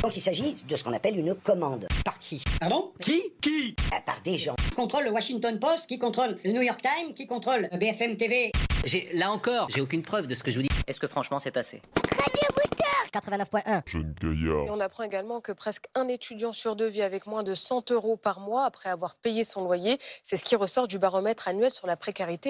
Donc il s'agit de ce qu'on appelle une commande. Par qui? Pardon? Qui? Par des gens. Qui contrôle le Washington Post? Qui contrôle le New York Times? Qui contrôle BFM TV? Là encore, j'ai aucune preuve de ce que je vous dis. Est-ce que franchement c'est assez? 89.1. Jeune gaillard. Et on apprend également que presque un étudiant sur deux vit avec moins de 100 € par mois après avoir payé son loyer. C'est ce qui ressort du baromètre annuel sur la précarité.